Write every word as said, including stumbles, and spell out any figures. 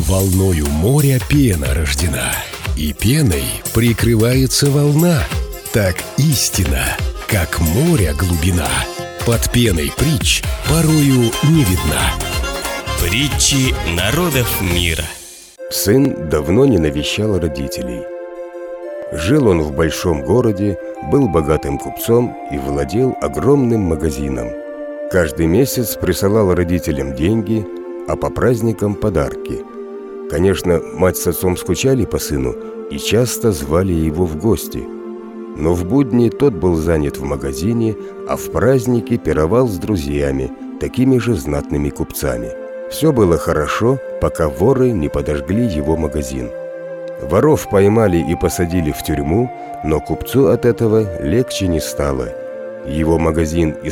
Волною моря пена рождена, и пеной прикрывается волна. Так истина, как море глубина, под пеной притч порою не видна. Притчи народов мира. Сын давно не навещал родителей. Жил он в большом городе, был богатым купцом и владел огромным магазином. Каждый месяц присылал родителям деньги, а по праздникам подарки. Конечно, мать с отцом скучали по сыну и часто звали его в гости. Но в будни тот был занят в магазине, а в праздники пировал с друзьями, такими же знатными купцами. Все было хорошо, пока воры не подожгли его магазин. Воров поймали и посадили в тюрьму, но купцу от этого легче не стало. Его магазин и